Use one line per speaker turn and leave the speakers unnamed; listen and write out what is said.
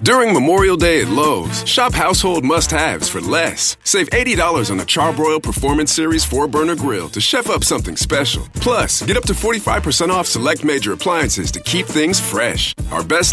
During Memorial Day at Lowe's, shop household must-haves for less. Save $80 on a Charbroil Performance Series 4-burner grill to chef up something special. Plus, get up to 45% off select major appliances to keep things fresh. Our best